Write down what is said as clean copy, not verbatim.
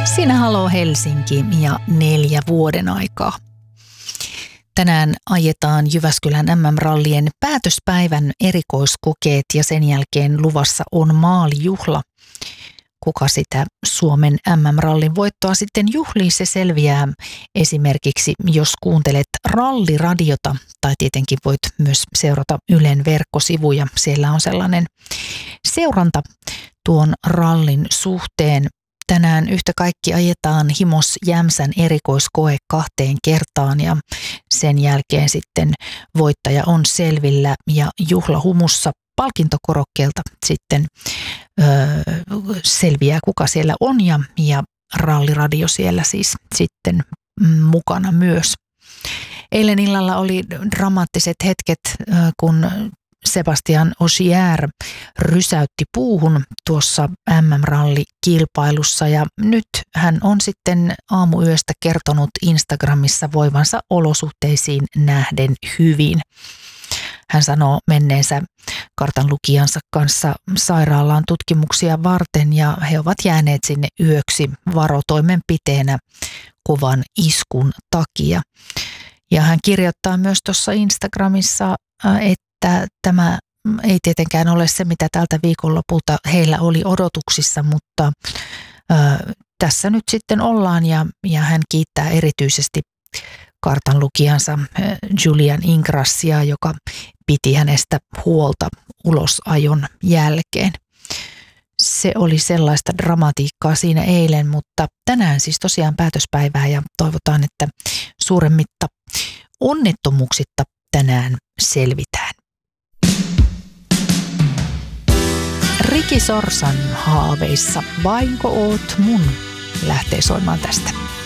Siinä Haloo Helsinki ja 4 vuoden aikaa. Tänään ajetaan Jyväskylän MM-rallien päätöspäivän erikoiskokeet ja sen jälkeen luvassa on maalijuhla. Kuka sitä Suomen MM-rallin voittoa sitten juhlii, se selviää esimerkiksi, jos kuuntelet ralliradiota, tai tietenkin voit myös seurata Ylen verkkosivuja. Siellä on sellainen seuranta tuon rallin suhteen. Tänään yhtä kaikki ajetaan Himos Jämsän erikoiskoe 2 kertaan ja sen jälkeen sitten voittaja on selvillä ja juhlahumussa palkintokorokkeelta sitten selviää, kuka siellä on ja ralliradio siellä siis sitten mukana myös. Eilen illalla oli dramaattiset hetket, kun Sebastian Ogier rysäytti puuhun tuossa MM-rallikilpailussa ja nyt hän on sitten aamuyöstä kertonut Instagramissa voivansa olosuhteisiin nähden hyvin. Hän sanoo menneensä kartanlukijansa kanssa sairaalaan tutkimuksia varten ja he ovat jääneet sinne yöksi varotoimenpiteenä kovan iskun takia. Ja hän kirjoittaa myös tuossa Instagramissa, että tämä ei tietenkään ole se, mitä tältä viikonlopulta heillä oli odotuksissa, mutta tässä nyt sitten ollaan ja hän kiittää erityisesti kartanlukijansa Julian Ingrassia, joka piti hänestä huolta ulosajon jälkeen. Se oli sellaista dramatiikkaa siinä eilen, mutta tänään siis tosiaan päätöspäivää ja toivotaan, että suuremmitta onnettomuuksitta tänään selvitään. Ricky Sorsan haaveissa Vainko oot mun lähtee soimaan tästä.